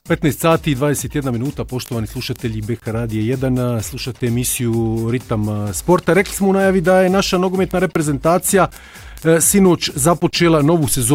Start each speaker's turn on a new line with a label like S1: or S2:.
S1: 15 sati i 21 minuta, poštovani slušatelji BK Radija 1, slušate emisiju Ritam sporta. Rekli smo u najavi da je naša nogometna reprezentacija sinoć započela novu sezonu